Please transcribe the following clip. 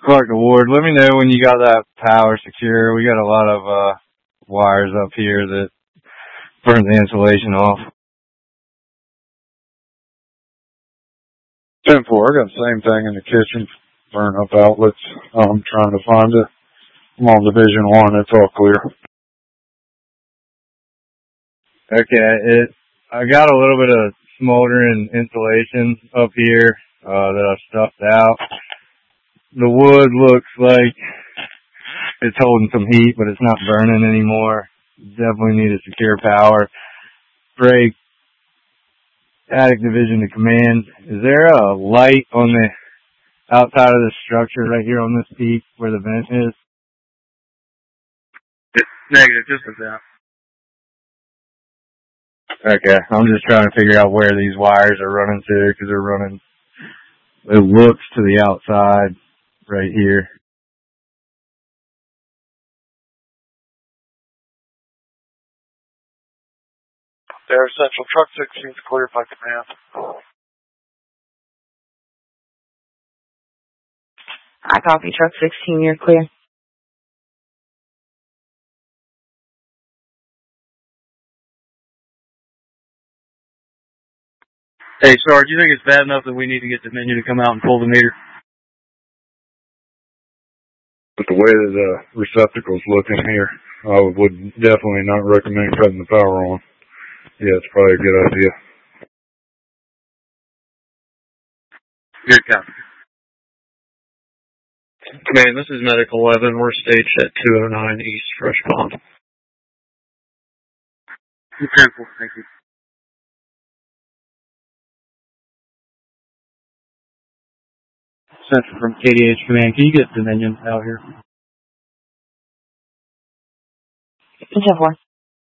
Clark to Ward, let me know when you got that power secure. We got a lot of wires up here that burn the insulation off. 10-4, I got the same thing in the kitchen. Burn up outlets. I'm trying to find it. I'm on Division 1. It's all clear. Okay, I got a little bit of smoldering insulation up here that I've stuffed out. The wood looks like it's holding some heat, but it's not burning anymore. Definitely need a secure power. Break attic division to command. Is there a light on the outside of the structure right here on this peak where the vent is? It's negative, just as that. Okay, I'm just trying to figure out where these wires are running to, because they're running, it looks to the outside right here. There, Central Truck 16 is cleared by command. I copy Truck 16, you're clear. Hey, Sarge, do you think it's bad enough that we need to get Dominion to come out and pull the meter? But the way that the receptacle's looking here, I would definitely not recommend cutting the power on. Yeah, it's probably a good idea. Good copy. Command, this is Medic 11. We're staged at 209 East Fresh Pond. 10-4, thank you. Central from KDH Command, can you get Dominion out here? 10-4.